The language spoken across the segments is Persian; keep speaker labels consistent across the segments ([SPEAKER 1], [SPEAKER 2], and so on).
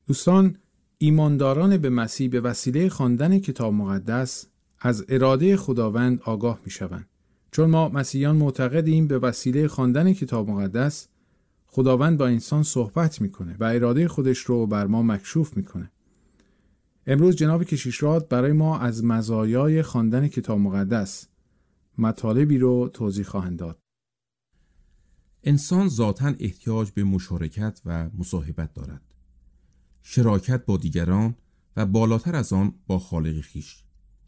[SPEAKER 1] دوستان، ایمانداران به مسیح به وسیله خواندن کتاب مقدس از اراده خداوند آگاه می‌شوند. چون ما مسیحیان معتقدیم به وسیله خواندن کتاب مقدس خداوند با انسان صحبت میکنه و اراده خودش رو بر ما مکشوف میکنه. امروز جناب کشیشراد برای ما از مزایای خواندن کتاب مقدس مطالبی رو توضیح خواهند داد.
[SPEAKER 2] انسان ذاتاً احتیاج به مشارکت و مصاحبت دارد. شراکت با دیگران و بالاتر از آن با خالق خویش.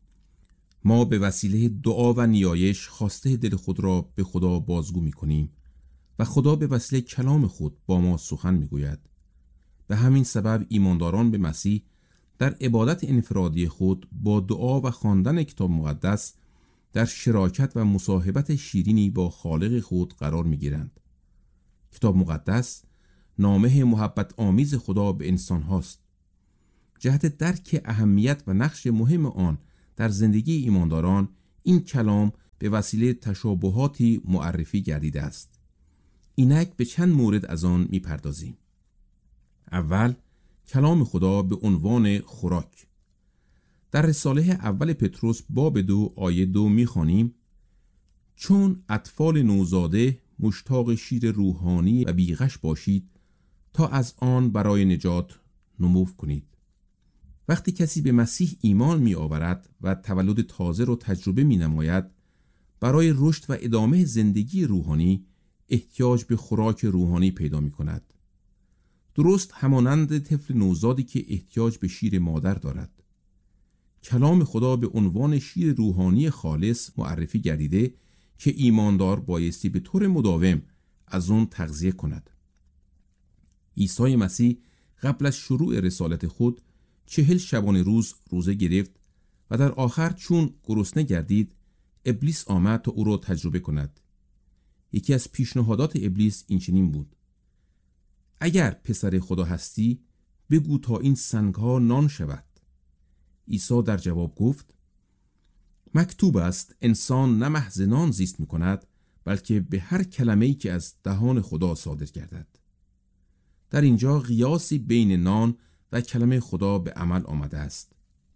[SPEAKER 2] ما به وسیله دعا و نیایش خواسته دل خود را به خدا بازگو می‌کنیم و خدا به وسیله کلام خود با ما سخن می‌گوید. به همین سبب ایمانداران به مسیح در عبادت انفرادی خود با دعا و خواندن کتاب مقدس در شراکت و مصاحبت شیرینی با خالق خود قرار می‌گیرند. کتاب مقدس نامه محبت آمیز خدا به انسان هاست. جهت درک اهمیت و نقش مهم آن در زندگی ایمانداران، این کلام به وسیله تشابهاتی معرفی گردیده است. اینک به چند مورد از آن میپردازیم. اول، کلام خدا به عنوان خوراک. در رساله اول پتروس باب 2 آیه 2 میخوانیم: چون اطفال نوزاده مشتاق شیر روحانی و بیغش باشید تا از آن برای نجات نمو کنید. وقتی کسی به مسیح ایمان می آورد و تولد تازه را تجربه می نماید، برای رشد و ادامه زندگی روحانی احتیاج به خوراک روحانی پیدا می کند. درست همانند طفل نوزادی که احتیاج به شیر مادر دارد. کلام خدا به عنوان شیر روحانی خالص معرفی گردیده که ایماندار بایستی به طور مداوم از آن تغذیه کند. عیسی مسیح قبل از شروع رسالت خود 40 شبانه روز روزه گرفت و در آخر چون گرسنه گردید، ابلیس آمد تا او را تجربه کند. یکی از پیشنهادات ابلیس این چنین بود: اگر پسر خدا هستی بگو تا این سنگ‌ها نان شود. عیسی در جواب گفت: مکتوب است انسان نه محض نان زیست می کند، بلکه به هر کلمه‌ای که از دهان خدا صادر گردد. در اینجا قیاسی بین نان و کلمه خدا به عمل آمده است.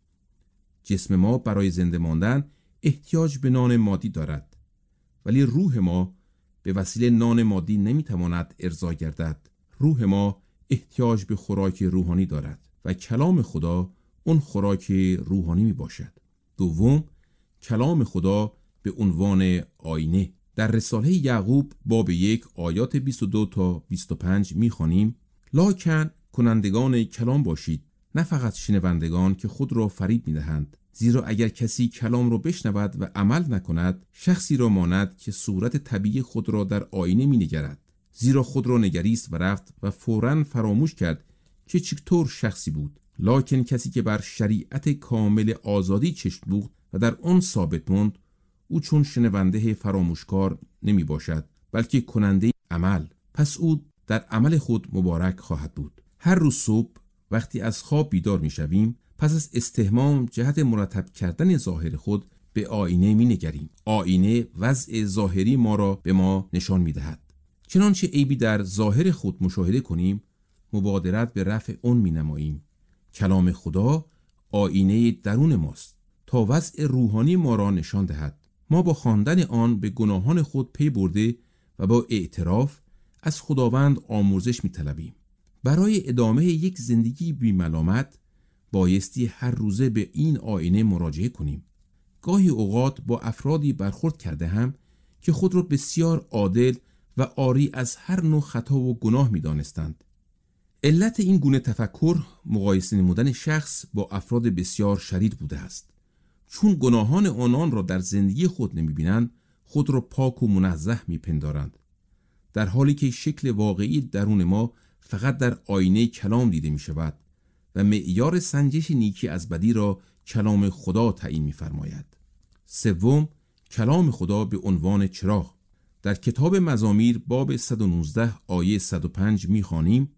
[SPEAKER 2] جسم ما برای زنده ماندن احتیاج به نان مادی دارد، ولی روح ما به وسیله نان مادی نمیتواند ارضا گردد. روح ما احتیاج به خوراک روحانی دارد و کلام خدا اون خوراک روحانی می باشد. دوم، کلام خدا به عنوان آینه. در رساله یعقوب باب 1 آیات 22 تا 25 میخوانیم: لاکن کنندگان کلام باشید، نه فقط شنوندگان که خود را فریب میدهند. زیرا اگر کسی کلام را بشنود و عمل نکند، شخصی را ماند که صورت طبیعی خود را در آینه مینگرد. زیرا خود را نگریست و رفت و فوراً فراموش کرد که چطور شخصی بود. لاکن کسی که بر شریعت کامل آزادی چشم دوخت و در آن ثابت ماند، او چون شنونده فراموشکار نمی باشد، بلکه کننده عمل. پس او در عمل خود مبارک خواهد بود. هر روز صبح وقتی از خواب بیدار می شویم، پس از استحمام جهت مرتب کردن ظاهر خود به آینه می نگریم. آینه وضع ظاهری ما را به ما نشان می دهد. چنانچه عیبی در ظاهر خود مشاهده کنیم، مبادرت به رفع اون می نماییم. کلام خدا آینه درون ماست تا وضع روحانی ما را نشان دهد. ما با خواندن آن به گناهان خود پی برده و با اعتراف از خداوند آمرزش می طلبیم. برای ادامه یک زندگی بی ملامت بایستی هر روزه به این آینه مراجعه کنیم. گاهی اوقات با افرادی برخورد کرده هم که خود را بسیار عادل و عاری از هر نوع خطا و گناه می دانستند. علت این گونه تفکر مقایسه نمودن شخص با افراد بسیار شریر بوده است. چون گناهان آنان را در زندگی خود نمی بینند، خود را پاک و منزه می پندارند، در حالی که شکل واقعی درون ما فقط در آینه کلام دیده می شود و معیار سنجش نیکی از بدی را کلام خدا تعیین می فرماید. سوم، کلام خدا به عنوان چراغ. در کتاب مزامیر باب 119 آیه 105 می خوانیم: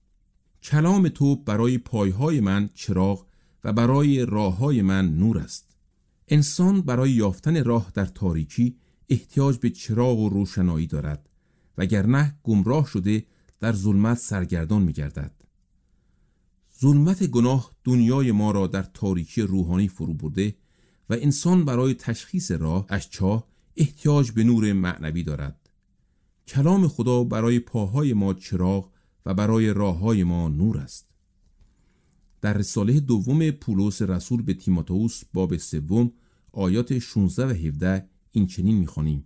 [SPEAKER 2] کلام تو برای پایهای من چراغ و برای راههای من نور است. انسان برای یافتن راه در تاریکی احتیاج به چراغ و روشنایی دارد، وگرنه گمراه شده در ظلمت سرگردان می گردد. ظلمت گناه دنیای ما را در تاریکی روحانی فرو برده و انسان برای تشخیص راه از چاه احتیاج به نور معنوی دارد. کلام خدا برای پاهای ما چراغ و برای راههای ما نور است. در رساله دوم پولس رسول به تیموتائوس باب 3 آیات 16 و 17 این چنین می‌خوانیم: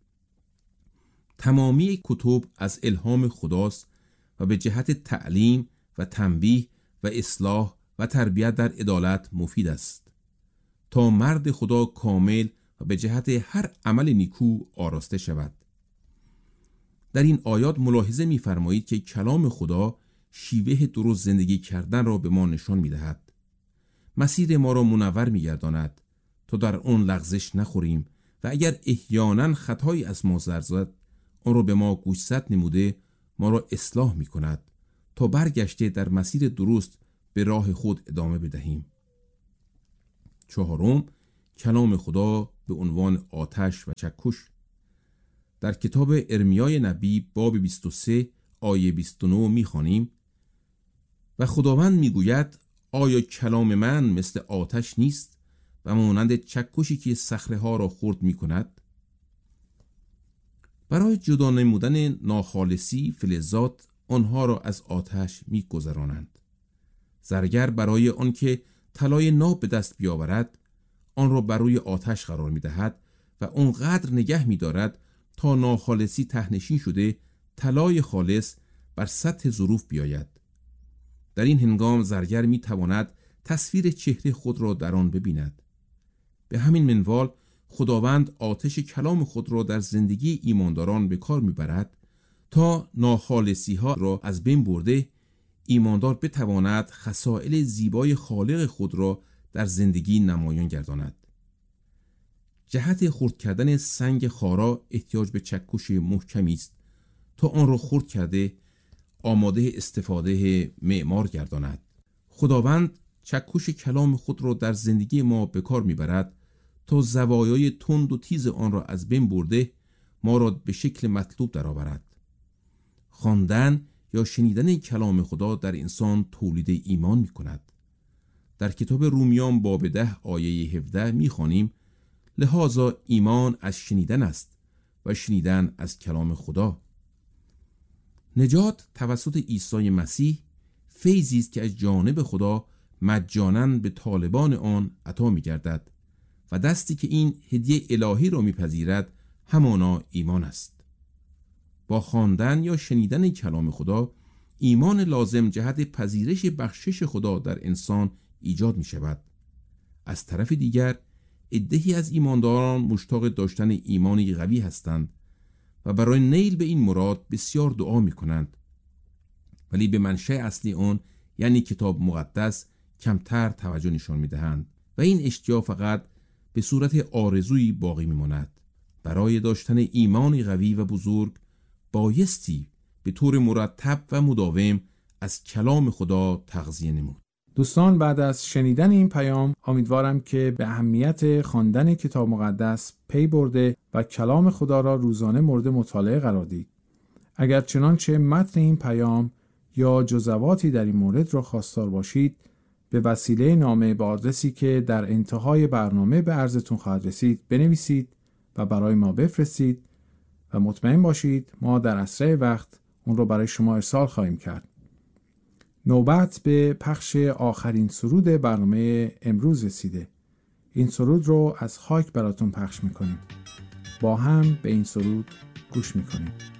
[SPEAKER 2] تمامی کتب از الهام خداست و به جهت تعلیم و تنبیه و اصلاح و تربیت در عدالت مفید است، تا مرد خدا کامل و به جهت هر عمل نیکو آراسته شود. در این آیات ملاحظه می‌فرمایید که کلام خدا شیوه درست زندگی کردن را به ما نشان می‌دهد. مسیر ما را منور می‌گرداند تا در آن لغزش نخوریم و اگر احیانا خطایی از ما سر زد، آن را به ما گوشزد نموده ما را اصلاح می‌کند تا برگشته در مسیر درست به راه خود ادامه بدهیم. 4. کلام خدا به عنوان آتش و چکش. در کتاب ارمیای نبی باب 23 آیه 29 می‌خوانیم: و خداوند میگوید آیا کلام من مثل آتش نیست و مانند چکشی که صخره ها را خرد می‌کند؟ برای جدا نمودن ناخالصی فلزات آنها را از آتش می‌گذرانند. زرگر برای آنکه طلای ناب به دست بیاورد آن را بر روی آتش قرار می‌دهد و آنقدر نگه می‌دارد تا ناخالصی تهنشین شده طلای خالص بر سطح ظروف بیاید. در این هنگام زرگر می‌تواند تصویر چهره خود را در آن ببیند. به همین منوال خداوند آتش کلام خود را در زندگی ایمانداران به کار می‌برد تا ناخالصی‌ها را از بین برده ایماندار بتواند خصائل زیبای خالق خود را در زندگی نمایان گرداند. جهت خرد کردن سنگ خارا احتیاج به چکش محکمی است تا آن را خرد کرده آماده استفاده معمار گرداند. خداوند چکش کلام خود را در زندگی ما به کار می‌برد تا زوایای تند و تیز آن را از بین برده ما را به شکل مطلوب درآورد. خواندن یا شنیدن کلام خدا در انسان تولید ایمان می‌کند. در کتاب رومیان باب 10 آیه 17 می‌خوانیم: لذا ایمان از شنیدن است و شنیدن از کلام خدا. نجات توسط عیسی مسیح فیضی است که از جانب خدا مجانا به طالبان آن عطا می‌گردد و دستی که این هدیه الهی را می‌پذیرد همانا ایمان است. با خواندن یا شنیدن کلام خدا ایمان لازم جهت پذیرش بخشش خدا در انسان ایجاد می‌شود. از طرف دیگر عده‌ای از ایمانداران مشتاق داشتن ایمانی قوی هستند و برای نیل به این مراد بسیار دعا می‌کنند، ولی به منشأ اصلی آن یعنی کتاب مقدس کمتر توجه نشان می‌دهند و این اشتیاق فقط به صورت آرزویی باقی می‌ماند. برای داشتن ایمانی قوی و بزرگ بایستی به طور مرتب و مداوم از کلام خدا تغذیه نمود.
[SPEAKER 1] دوستان، بعد از شنیدن این پیام امیدوارم که به اهمیت خواندن کتاب مقدس پی برده و کلام خدا را روزانه مورد مطالعه قرار دید. اگر چنانچه متن این پیام یا جزواتی در این مورد را خواستار باشید، به وسیله نامه به آدرسی که در انتهای برنامه به عرضتون خواهد رسید بنویسید و برای ما بفرستید و مطمئن باشید ما در اسرع وقت اون رو برای شما ارسال خواهیم کرد. نوبت به پخش آخرین سرود برنامه امروز رسیده. این سرود رو از خاک براتون پخش میکنیم. با هم به این سرود گوش میکنیم.